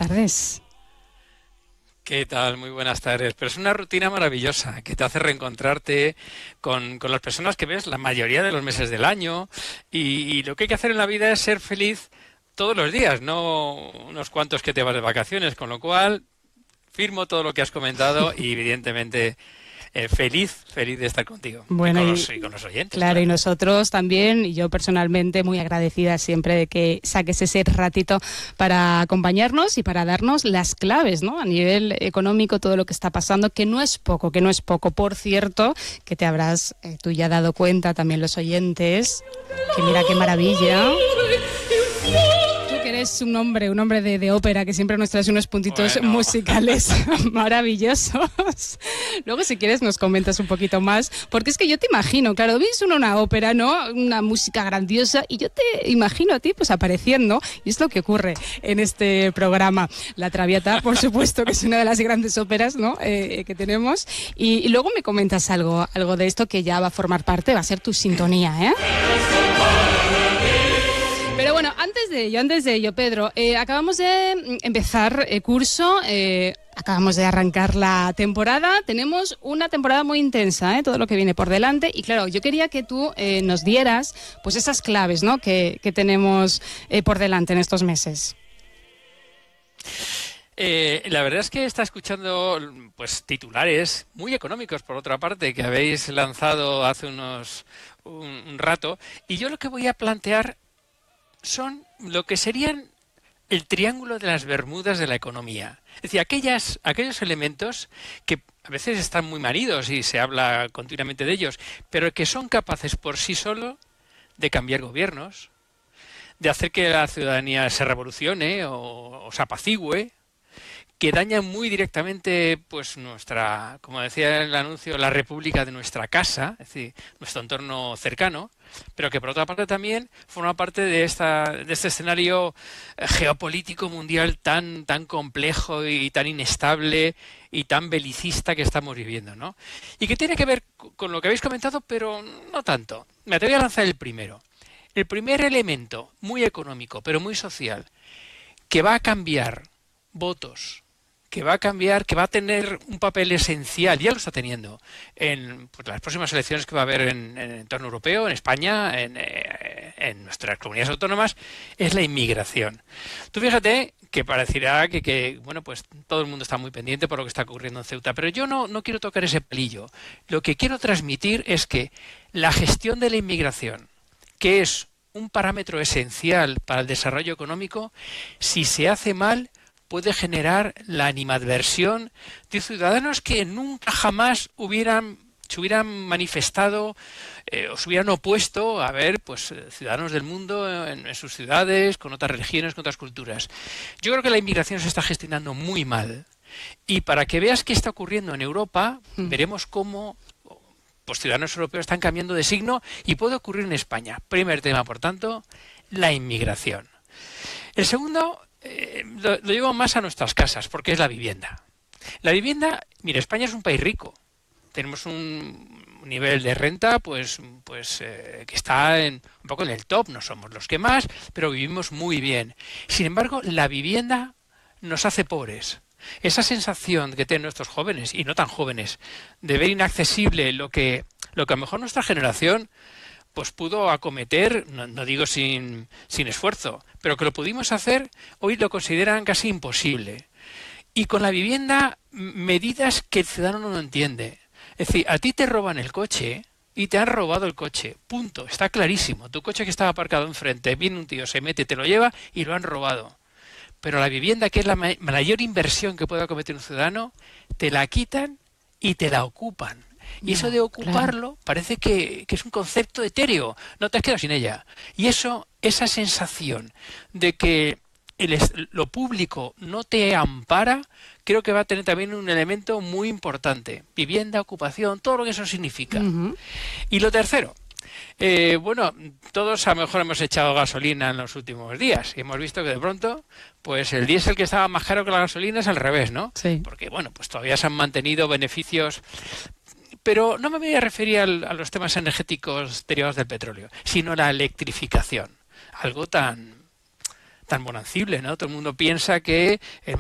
tardes. ¿Qué tal? Muy buenas tardes. Pero es una rutina maravillosa que te hace reencontrarte con las personas que ves la mayoría de los meses del año y lo que hay que hacer en la vida es ser feliz todos los días, no unos cuantos que te vas de vacaciones, con lo cual firmo todo lo que has comentado y evidentemente feliz de estar contigo Bueno, y con los oyentes. Claro, y nosotros también, y yo personalmente muy agradecida siempre de que saques ese ratito para acompañarnos y para darnos las claves, ¿no? A nivel económico, todo lo que está pasando, que no es poco. Por cierto, que te habrás tú ya dado cuenta, también los oyentes, que mira qué maravilla. Eres un hombre de ópera que siempre nos traes unos puntitos musicales maravillosos. Luego, si quieres, nos comentas un poquito más, porque es que yo te imagino, claro, ves una ópera, ¿no? Una música grandiosa, y yo te imagino a ti pues apareciendo, y es lo que ocurre en este programa. La Traviata, por supuesto, que es una de las grandes óperas, ¿no? Que tenemos, y luego me comentas algo de esto que ya va a formar parte, va a ser tu sintonía, ¿eh? Pero bueno, antes de ello, Pedro, acabamos de empezar curso, acabamos de arrancar la temporada, tenemos una temporada muy intensa, todo lo que viene por delante, y claro, yo quería que tú nos dieras pues esas claves, ¿no? que tenemos por delante en estos meses. La verdad es que está escuchando pues titulares muy económicos, por otra parte, que habéis lanzado hace un rato, y yo lo que voy a plantear son lo que serían el triángulo de las Bermudas de la economía. Es decir, aquellos elementos que a veces están muy manidos y se habla continuamente de ellos, pero que son capaces por sí solos de cambiar gobiernos, de hacer que la ciudadanía se revolucione o se apacigüe, que dañan muy directamente pues como decía el anuncio, la república de nuestra casa, es decir, nuestro entorno cercano, pero que por otra parte también forma parte de este escenario geopolítico mundial tan complejo y tan inestable y tan belicista que estamos viviendo, ¿no? Y que tiene que ver con lo que habéis comentado, pero no tanto. Me atrevo a lanzar el primero. El primer elemento muy económico, pero muy social, que va a cambiar votos, que va a tener un papel esencial, ya lo está teniendo, en pues, las próximas elecciones que va a haber en el entorno europeo, en España, en nuestras comunidades autónomas, es la inmigración. Tú fíjate que parecerá que bueno, pues todo el mundo está muy pendiente por lo que está ocurriendo en Ceuta, pero yo no quiero tocar ese pelillo. Lo que quiero transmitir es que la gestión de la inmigración, que es un parámetro esencial para el desarrollo económico, si se hace mal, puede generar la animadversión de ciudadanos que nunca jamás se hubieran manifestado o se hubieran opuesto a ver pues ciudadanos del mundo en sus ciudades, con otras religiones, con otras culturas. Yo creo que la inmigración se está gestionando muy mal, y para que veas qué está ocurriendo en Europa, veremos cómo pues ciudadanos europeos están cambiando de signo, y puede ocurrir en España. Primer tema, por tanto, la inmigración. El segundo lo llevo más a nuestras casas, porque es la vivienda. La vivienda, mira, España es un país rico. Tenemos un nivel de renta pues que está un poco en el top. No somos los que más, pero vivimos muy bien. Sin embargo, la vivienda nos hace pobres. Esa sensación que tienen nuestros jóvenes, y no tan jóvenes, de ver inaccesible lo que a lo mejor nuestra generación pues pudo acometer, no digo sin esfuerzo, pero que lo pudimos hacer, hoy lo consideran casi imposible. Y con la vivienda, medidas que el ciudadano no entiende. Es decir, a ti te roban el coche y te han robado el coche. Punto. Está clarísimo. Tu coche que estaba aparcado enfrente, viene un tío, se mete, te lo lleva y lo han robado. Pero la vivienda, que es la mayor inversión que puede acometer un ciudadano, te la quitan y te la ocupan. Y eso de ocuparlo, claro, parece que es un concepto etéreo. No te has quedado sin ella. Y esa sensación de que lo público no te ampara, creo que va a tener también un elemento muy importante. Vivienda, ocupación, todo lo que eso significa. Y lo tercero, bueno, todos a lo mejor hemos echado gasolina en los últimos días y hemos visto que de pronto pues el diésel, que estaba más caro que la gasolina, es al revés, ¿no? Sí. Porque bueno, pues todavía se han mantenido beneficios. Pero no me voy a referir a los temas energéticos derivados del petróleo, sino a la electrificación. Algo tan bonancible, ¿no? Todo el mundo piensa que